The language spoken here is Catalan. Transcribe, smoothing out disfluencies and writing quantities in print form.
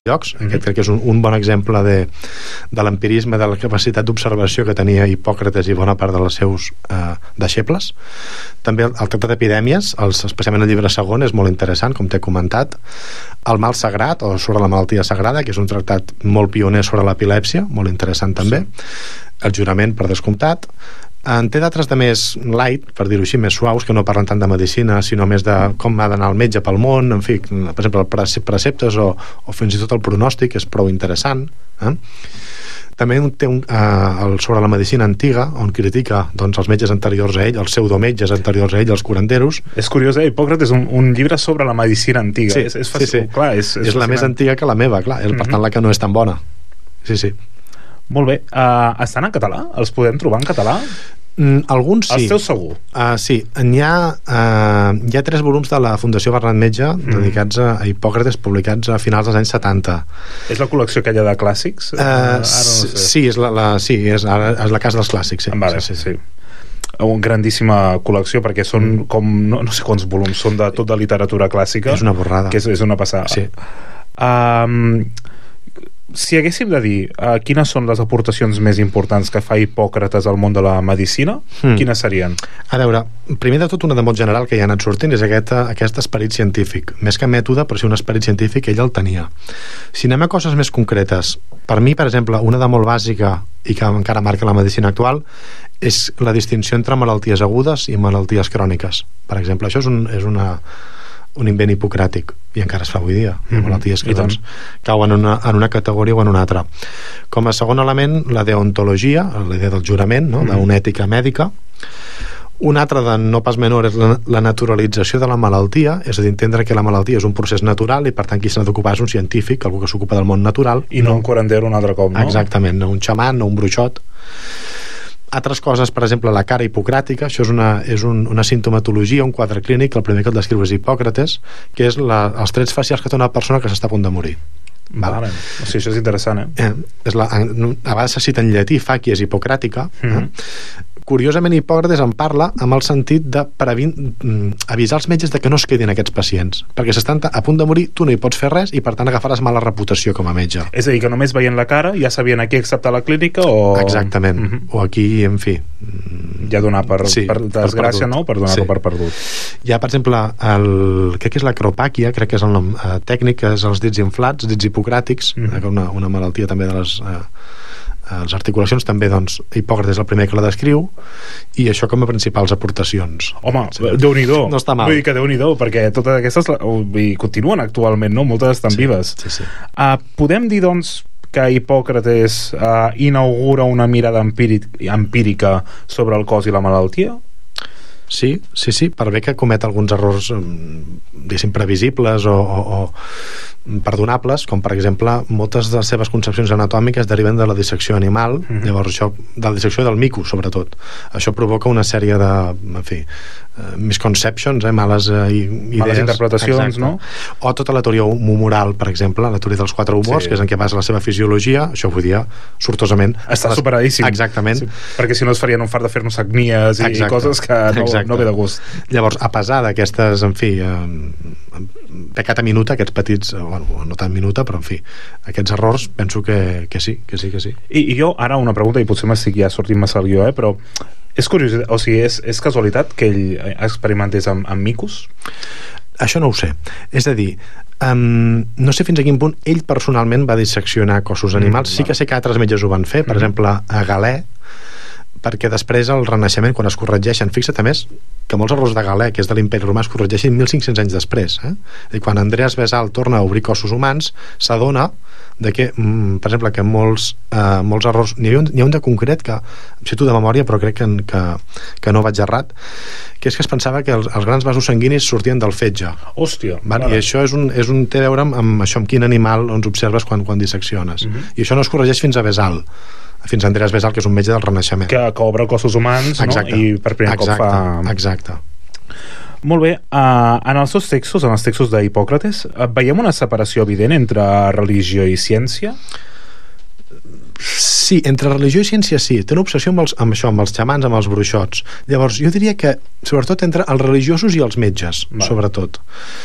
llocs. Aquest crec que és un bon exemple de l'empirisme, de la capacitat d'observació que tenia Hipòcrates i bona part dels seus deixebles. També el tractat d'epidèmies, especialment el llibre segon, és molt interessant, com t'he comentat. El mal sagrat, o sobre la malaltia sagrada, que és un tractat molt pioner sobre l'epilèpsia, molt interessant també. El jurament, per descomptat. En té d'altres de més light, per dir-ho així, més suaus, que no parlen tant de medicina, sinó més de com ha d'anar el metge pel món, en fi, per exemple, preceptes o fins i tot el pronòstic, és prou interessant. També té sobre la medicina antiga, on critica doncs, els metges anteriors a ell, els pseudometges anteriors a ell, els curanderos. És curiós, Hipòcrates és un llibre sobre la medicina antiga. Sí, és fàcil, sí. Clar, és la més antiga que la meva, clar. Per tant, la que no és tan bona. Sí, sí. Molt bé. Estan en català? Els podem trobar en català? Alguns sí. Els teus segur? Sí. Hi ha 3 volums de la Fundació Bernat Metge dedicats a Hipòcrates, publicats a finals dels anys 70. És la col·lecció aquella de clàssics? Ara no sé. Sí, és la casa dels clàssics. Sí. Vale, sí. Una grandíssima col·lecció, perquè són com no sé quants volums, són de tot de literatura clàssica. És una borrada. Que és una passada. Sí. Si haguéssim de dir quines són les aportacions més importants que fa Hipòcrates al món de la medicina, quines serien? A veure, primer de tot, una de molt general que ja ha anat sortint és aquest esperit científic. Més que mètode, però sí un esperit científic, ell el tenia. Si anem a coses més concretes, per mi, per exemple, una de molt bàsica i que encara marca la medicina actual és la distinció entre malalties agudes i malalties cròniques. Per exemple, això és un invent hipocràtic i encara es fa avui dia. Malalties que doncs cauen en una categoria o en una altra. Com a segon element, la deontologia, la idea del jurament, no? D'una ètica mèdica. Un altre de no pas menor és la naturalització de la malaltia, és a dir, entendre que la malaltia és un procés natural i per tant qui se n'ha d'ocupar és un científic, algú que s'ocupa del món natural. I no un curandero un altre cop, no? Exactament, no un xaman, no un bruixot. Altres coses, per exemple, la cara hipocràtica, això és una simptomatologia, un quadre clínic, el primer que el descriu és Hipòcrates, que és els trets facials que té una persona que s'està a punt de morir. Vale. O sigui, això és interessant, a vegades se cita en llatí facies hipocràtica. Curiosament, Hipòcrates en parla amb el sentit de avisar els metges de que no es quedin aquests pacients, perquè s'estan a punt de morir, tu no hi pots fer res i per tant agafaràs mala reputació com a metge. És a dir, que només veient la cara ja sabien a qui acceptar la clínica o... Exactament. O aquí, en fi, ja donar per desgràcia, no? Per donar-ho per perdut. Hi ha, per exemple, crec que és l'acropàquia, crec que és el nom tècnic, que és els dits inflats, dits hipocràtics, una malaltia també de les articulacions, també, doncs, Hipòcrates és el primer que la descriu, i això com a principals aportacions. Home, Déu-n'hi-do. No està mal. Vull dir que Déu-n'hi-do, perquè totes aquestes continuen actualment, no? Moltes estan vives. Sí. Podem dir, doncs, que Hipòcrates inaugura una mirada empírica sobre el cos i la malaltia? Sí, per bé que comet alguns errors diguéssim previsibles o perdonables, com per exemple moltes de les seves concepcions anatòmiques deriven de la dissecció animal, llavors això, de la dissecció del mico sobretot, això provoca una sèrie de, en fi, misconceptions, males idees, males interpretacions. Exacte. No? O tota la teoria humoral, per exemple, la teoria dels 4 humors, que és en què basa la seva fisiologia, això vull dir sortosament està superadíssim. Exactament. Sí, perquè si no es farien un fart de fer-nos sagnies i coses que no ve de gust. Llavors, a pesar d'aquestes, en fi, pecata minuta, aquests petits, no tan minuta, però en fi, aquests errors, penso que sí. I jo, ara una pregunta, i potser m'estic ja sortint massa el guió, però és curiós, o sigui, és casualitat que ell experimentés amb micos? Això no ho sé. És a dir, no sé fins a quin punt ell personalment va disseccionar cossos animals. Sí que sé que altres metges ho van fer, per exemple, a Galè, perquè després al Renaixement, quan es corregeixen, fixa't a més que molts errors de Galè, que és de l'Imperi Romà, es corregeixen 1.500 anys després. I quan Andreas Vesal torna a obrir cossos humans, s'adona de que, per exemple, que molts errors, n'hi ha un de concret que em cito de memòria, però crec que no vaig errat, que és que es pensava que els grans vasos sanguinis sortien del fetge. Hòstia! I això té a veure amb això, amb quin animal ens observes quan dissecciones. I això no es corregeix fins a Vesal, fins a Andreas Vesal, que és un metge del Renaixement, que obre cossos humans, no? I per primer cop fa... Exacte. Molt bé, en els seus textos, en els textos d'Hipòcrates, veiem una separació evident entre religió i ciència? Sí, entre religió i ciència sí. Té una obsessió amb això, amb els xamans, amb els bruixots. Llavors, jo diria que, sobretot, entre els religiosos i els metges, sobretot.